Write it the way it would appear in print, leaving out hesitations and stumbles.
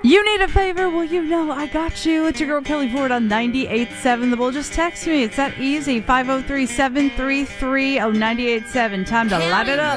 You need a favor? Well, you know I got you. It's your girl Kelly Ford on 98.7 The Bull. Just text me. It's that easy. 503-733-0987. Time to light it up.